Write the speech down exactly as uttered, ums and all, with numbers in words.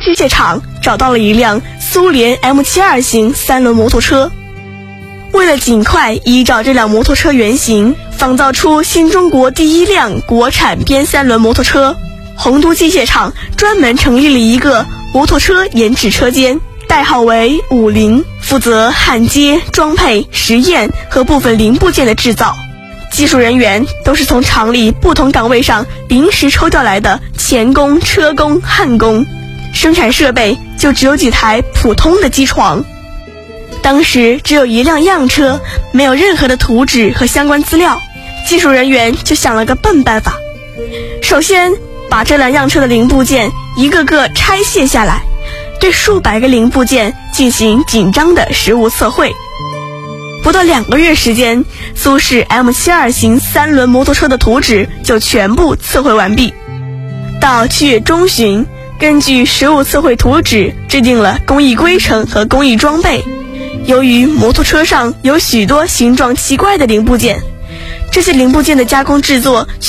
机械厂找到了一辆苏联 M 七十二 型三轮摩托车。为了尽快依照这辆摩托车原型仿造出新中国第一辆国产边三轮摩托车，洪都机械厂专门成立了一个摩托车研制车间，代号为五零，负责焊接、装配、实验和部分零部件的制造。技术人员都是从厂里不同岗位上临时抽调来的钳工、车工、焊工，生产设备就只有几台普通的机床。当时只有一辆样车，没有任何的图纸和相关资料，技术人员就想了个笨办法。首先把这辆样车的零部件一个个拆卸下来，对数百个零部件进行紧张的实物测绘。不到两个月时间，苏式 M 七十二 型三轮摩托车的图纸就全部测绘完毕。到七月中旬，根据实物测绘图纸制定了工艺规程和工艺装备。由于摩托车上有许多形状奇怪的零部件，这些零部件的加工制作